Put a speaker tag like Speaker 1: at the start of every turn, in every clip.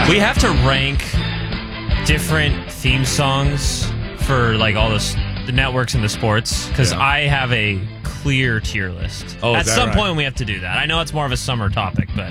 Speaker 1: We have to rank different theme songs for like all the networks and the sports because I have a clear tier list.
Speaker 2: Oh,
Speaker 1: at some point we have to do that. I know it's more of a summer topic, but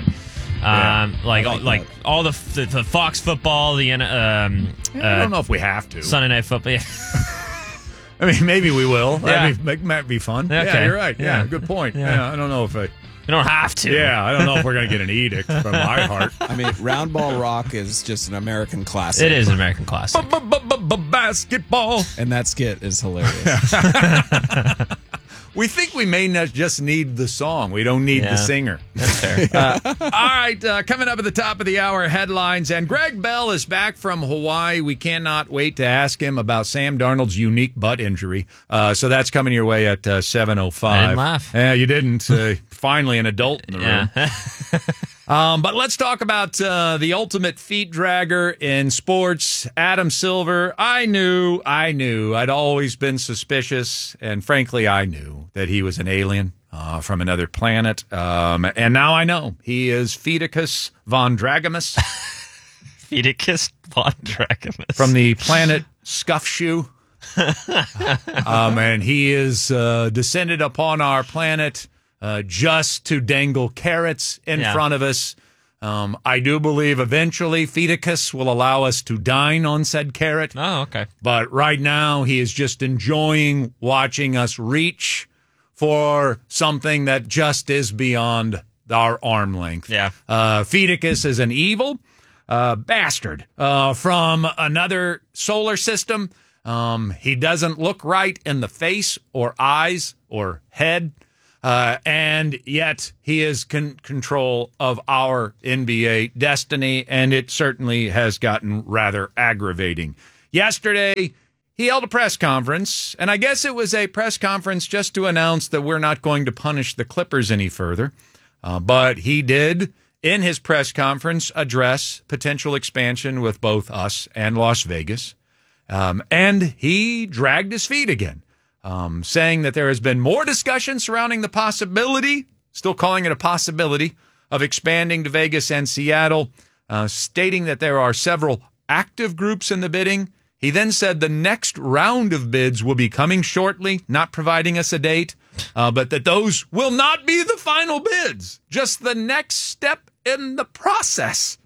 Speaker 1: all the Fox football, the
Speaker 2: I don't know if we have to.
Speaker 1: Sunday Night Football. Yeah.
Speaker 2: I mean, maybe we will.
Speaker 1: Yeah.
Speaker 2: That might be fun.
Speaker 1: Okay.
Speaker 2: Yeah, you're right. Yeah,
Speaker 1: Yeah.
Speaker 2: good point.
Speaker 1: Yeah.
Speaker 2: Yeah, I don't know if I...
Speaker 1: You don't have to.
Speaker 2: Yeah, I don't know if we're going to get an edict from iHeart.
Speaker 3: I mean, Round Ball Rock is just an American classic.
Speaker 1: It is an American classic.
Speaker 2: Basketball.
Speaker 3: And that skit is hilarious.
Speaker 2: We think we may not just need the song. We don't need the singer.
Speaker 1: That's fair.
Speaker 2: All right, coming up at the top of the hour, headlines. And Greg Bell is back from Hawaii. We cannot wait to ask him about Sam Darnold's unique butt injury. So that's coming your way at 7:05.
Speaker 1: I didn't laugh.
Speaker 2: Yeah, you didn't. Finally, an adult in the room. But let's talk about the ultimate feet dragger in sports, Adam Silver. I knew. I'd always been suspicious, and frankly, I knew that he was an alien from another planet. And now I know. He is Feticus von Dragamus.
Speaker 1: Feticus von Dragamus.
Speaker 2: From the planet Scuffshoe. And he is descended upon our planet just to dangle carrots in front of us. I do believe eventually Feticus will allow us to dine on said carrot.
Speaker 1: Oh, okay.
Speaker 2: But right now he is just enjoying watching us reach for something that just is beyond our arm length.
Speaker 1: Yeah.
Speaker 2: Feticus is an evil bastard from another solar system. He doesn't look right in the face or eyes or head. And yet he is control of our NBA destiny, and it certainly has gotten rather aggravating. Yesterday, he held a press conference, and I guess it was a press conference just to announce that we're not going to punish the Clippers any further. But he did, in his press conference, address potential expansion with both us and Las Vegas. And he dragged his feet again. Saying that there has been more discussion surrounding the possibility, still calling it a possibility, of expanding to Vegas and Seattle, stating that there are several active groups in the bidding. He then said the next round of bids will be coming shortly, not providing us a date, but that those will not be the final bids, just the next step in the process.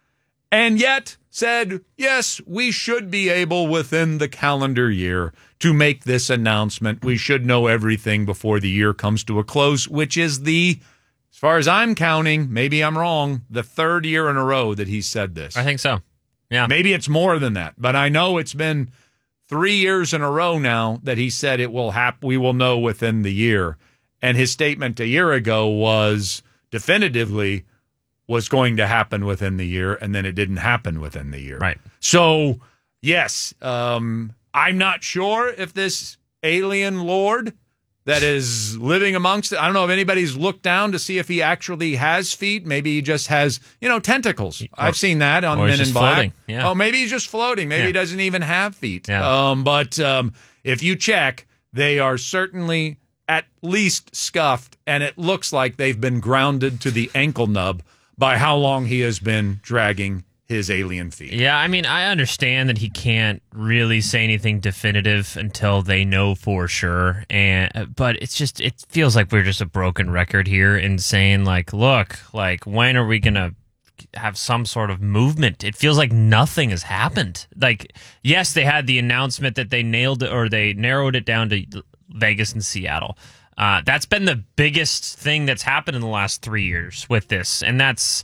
Speaker 2: And yet said, yes, we should be able within the calendar year to make this announcement. We should know everything before the year comes to a close, which is as far as I'm counting, maybe I'm wrong, the third year in a row that he said this.
Speaker 1: I think so. Yeah.
Speaker 2: Maybe it's more than that, but I know it's been 3 years in a row now that he said it will happen. We will know within the year. And his statement a year ago was definitively was going to happen within the year, and then it didn't happen within the year.
Speaker 1: Right.
Speaker 2: So, yes, I'm not sure if this alien lord that is living amongst it, I don't know if anybody's looked down to see if he actually has feet. Maybe he just has, tentacles. I've seen that on Men in Black.
Speaker 1: Floating. Yeah.
Speaker 2: Oh, maybe he's just floating. Maybe he doesn't even have feet.
Speaker 1: Yeah.
Speaker 2: But if you check, they are certainly at least scuffed, and it looks like they've been grounded to the ankle nub by how long he has been dragging his alien feet.
Speaker 1: Yeah, I mean, I understand that he can't really say anything definitive until they know for sure. But it feels like we're just a broken record here in saying, like, look, like, when are we going to have some sort of movement? It feels like nothing has happened. Like, yes, they had the announcement that they nailed it, or they narrowed it down to Vegas and Seattle. That's been the biggest thing that's happened in the last 3 years with this. And that's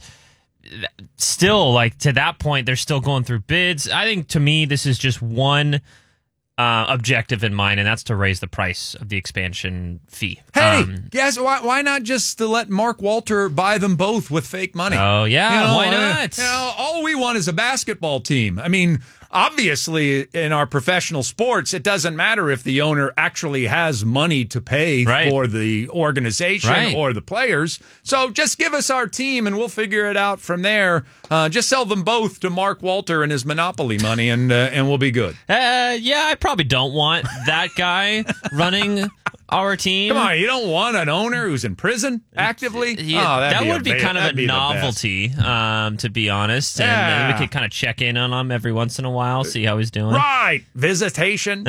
Speaker 1: still, like, to that point, they're still going through bids. I think, to me, this is just one objective in mind, and that's to raise the price of the expansion fee.
Speaker 2: Hey, guys, why not just to let Mark Walter buy them both with fake money?
Speaker 1: Oh, yeah, why not?
Speaker 2: All we want is a basketball team. I mean, obviously, in our professional sports, it doesn't matter if the owner actually has money to pay for the organization or the players. So just give us our team, and we'll figure it out from there. Just sell them both to Mark Walter and his monopoly money, and we'll be good.
Speaker 1: Yeah, I probably don't want that guy running Our team.
Speaker 2: Come on, you don't want an owner who's in prison actively?
Speaker 1: Yeah, that would be kind of
Speaker 2: that'd
Speaker 1: a
Speaker 2: be the
Speaker 1: novelty, to be honest. And
Speaker 2: Yeah.
Speaker 1: we could kind of check in on him every once in a while, see how he's doing.
Speaker 2: Right. Visitation.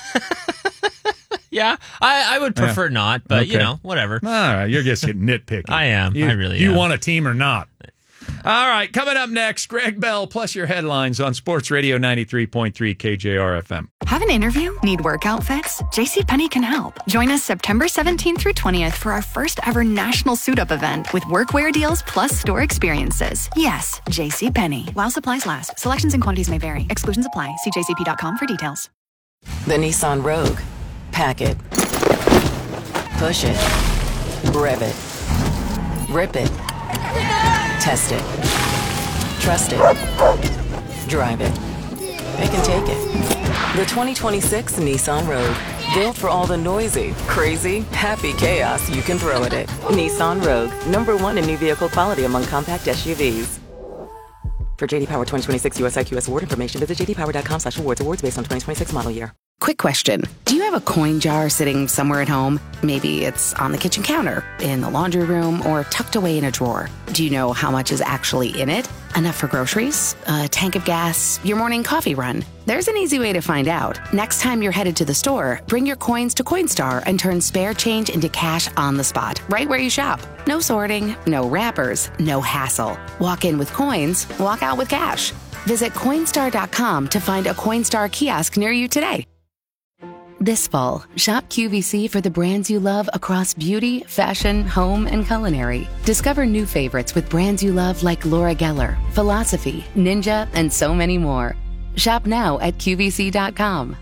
Speaker 1: Yeah, I would prefer not, but
Speaker 2: Okay.
Speaker 1: whatever.
Speaker 2: All right, you're just getting nitpicky.
Speaker 1: I am. I really
Speaker 2: You
Speaker 1: am.
Speaker 2: want a team or not? All right, coming up next, Greg Bell plus your headlines on Sports Radio 93.3 KJR-FM.
Speaker 4: Have an interview? Need work outfits? JCPenney can help. Join us September 17th through 20th for our first ever national suit-up event with workwear deals plus store experiences. Yes, JCPenney. While supplies last. Selections and quantities may vary. Exclusions apply. See jcp.com for details.
Speaker 5: The Nissan Rogue. Pack it. Push it. Rev it. Rip it. Test it. Trust it. Drive it. It can take it. The 2026 Nissan Rogue. Built for all the noisy, crazy, happy chaos you can throw at it. Nissan Rogue. #1 in new vehicle quality among compact SUVs. For JD Power 2026 US IQS award information, visit jdpower.com/awards. Awards based on 2026 model year.
Speaker 6: Quick question. Do you have a coin jar sitting somewhere at home? Maybe it's on the kitchen counter, in the laundry room, or tucked away in a drawer. Do you know how much is actually in it? Enough for groceries? A tank of gas? Your morning coffee run? There's an easy way to find out. Next time you're headed to the store, bring your coins to Coinstar and turn spare change into cash on the spot, right where you shop. No sorting, no wrappers, no hassle. Walk in with coins, walk out with cash. Visit Coinstar.com to find a Coinstar kiosk near you today. This fall, shop QVC for the brands you love across beauty, fashion, home, and culinary. Discover new favorites with brands you love like Laura Geller, Philosophy, Ninja, and so many more. Shop now at QVC.com.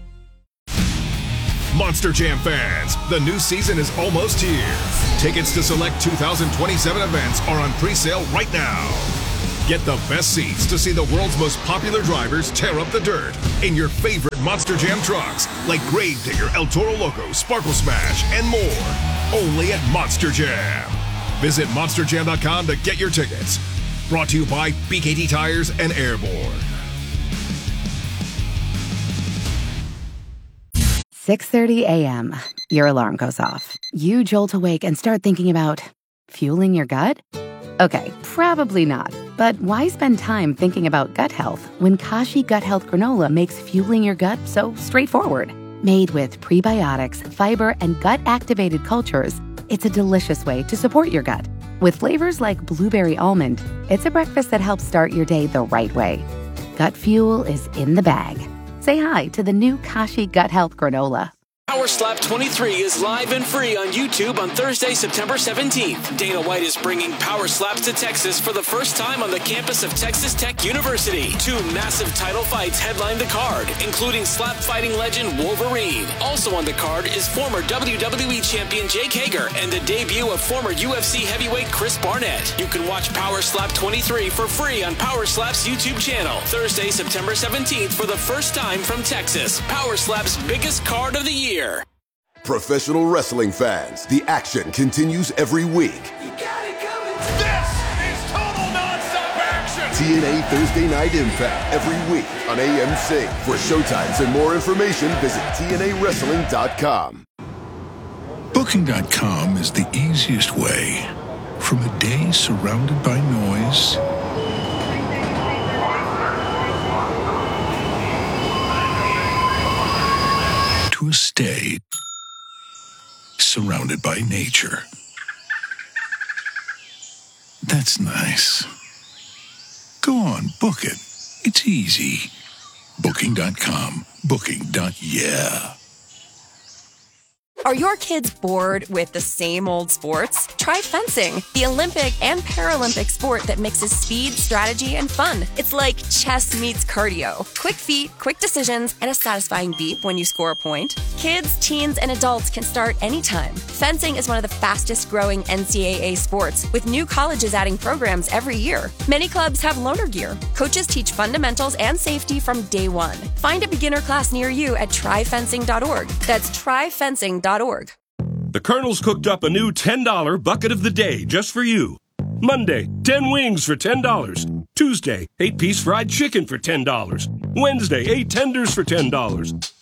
Speaker 7: Monster Jam fans, the new season is almost here. Tickets to select 2027 events are on pre-sale right now. Get the best seats to see the world's most popular drivers tear up the dirt in your favorite Monster Jam trucks like Gravedigger, El Toro Loco, Sparkle Smash, and more. Only at Monster Jam. Visit monsterjam.com to get your tickets. Brought to you by BKT Tires and Airborne.
Speaker 6: 6:30 a.m. Your alarm goes off. You jolt awake and start thinking about fueling your gut? Okay, probably not. But why spend time thinking about gut health when Kashi Gut Health Granola makes fueling your gut so straightforward? Made with prebiotics, fiber, and gut-activated cultures, it's a delicious way to support your gut. With flavors like blueberry almond, it's a breakfast that helps start your day the right way. Gut fuel is in the bag. Say hi to the new Kashi Gut Health Granola.
Speaker 8: Power Slap 23 is live and free on YouTube on Thursday, September 17th. Dana White is bringing Power Slaps to Texas for the first time on the campus of Texas Tech University. 2 massive title fights headline the card, including slap fighting legend Wolverine. Also on the card is former WWE champion Jake Hager and the debut of former UFC heavyweight Chris Barnett. You can watch Power Slap 23 for free on Power Slap's YouTube channel. Thursday, September 17th for the first time from Texas. Power Slap's biggest card of the year.
Speaker 9: Professional wrestling fans, the action continues every week.
Speaker 7: You got it coming. This is total nonstop action.
Speaker 9: TNA Thursday Night Impact every week on AMC. For showtimes and more information, visit TNAWrestling.com.
Speaker 10: Booking.com is the easiest way. From a day surrounded by noise to a stay surrounded by nature. That's nice. Go on, book it. It's easy. Booking.com. Booking.yeah.
Speaker 11: Are your kids bored with the same old sports? Try fencing, the Olympic and Paralympic sport that mixes speed, strategy, and fun. It's like chess meets cardio. Quick feet, quick decisions, and a satisfying beep when you score a point. Kids, teens, and adults can start anytime. Fencing is one of the fastest growing NCAA sports, with new colleges adding programs every year. Many clubs have loaner gear. Coaches teach fundamentals and safety from day one. Find a beginner class near you at tryfencing.org. That's tryfencing.org.
Speaker 12: The Colonel's cooked up a new $10 bucket of the day just for you. Monday, 10 wings for $10. Tuesday, 8-piece fried chicken for $10. Wednesday, 8 tenders for $10.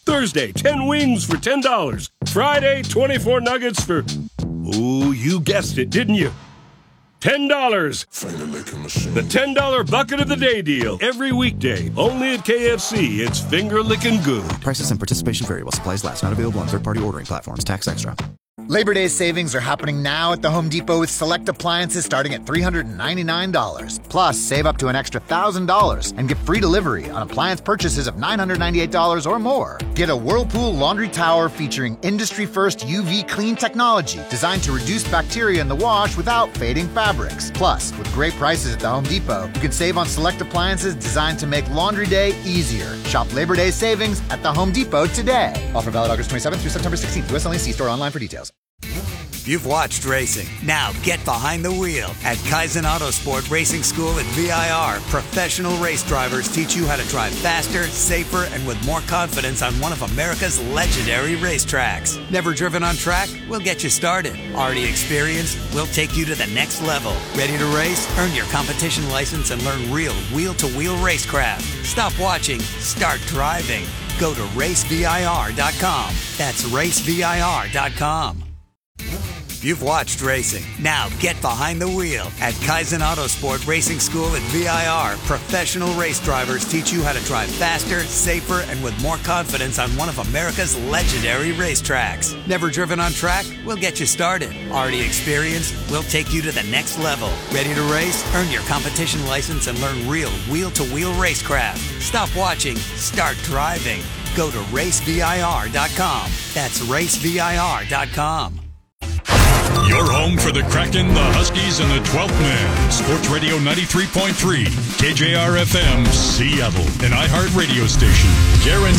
Speaker 12: Thursday, 10 wings for $10. Friday, 24 nuggets for... Oh, you guessed it, didn't you? $10. The $10 bucket of the day deal. Every weekday. Only at KFC. It's finger-licking good.
Speaker 13: Prices and participation variable. Supplies last. Not available on third-party ordering platforms. Tax extra.
Speaker 14: Labor Day savings are happening now at the Home Depot with select appliances starting at $399. Plus, save up to an extra $1,000 and get free delivery on appliance purchases of $998 or more. Get a Whirlpool laundry tower featuring industry-first UV clean technology designed to reduce bacteria in the wash without fading fabrics. Plus, with great prices at the Home Depot, you can save on select appliances designed to make laundry day easier. Shop Labor Day savings at the Home Depot today. Offer valid August 27th through September 16th. US only. See store online for details.
Speaker 15: You've watched racing. Now get behind the wheel. At Kaizen Autosport Racing School at VIR, professional race drivers teach you how to drive faster, safer, and with more confidence on one of America's legendary racetracks. Never driven on track? We'll get you started. Already experienced? We'll take you to the next level. Ready to race? Earn your competition license and learn real wheel-to-wheel racecraft. Stop watching. Start driving. Go to racevir.com. That's racevir.com. You've watched racing. Now get behind the wheel. At Kaizen Autosport Racing School at VIR, professional race drivers teach you how to drive faster, safer, and with more confidence on one of America's legendary racetracks. Never driven on track? We'll get you started. Already experienced? We'll take you to the next level. Ready to race? Earn your competition license and learn real wheel-to-wheel racecraft. Stop watching. Start driving. Go to racevir.com. That's racevir.com.
Speaker 16: Your home for the Kraken, the Huskies, and the 12th Man. Sports Radio 93.3, KJR-FM, Seattle, an iHeart radio station. Guaranteed.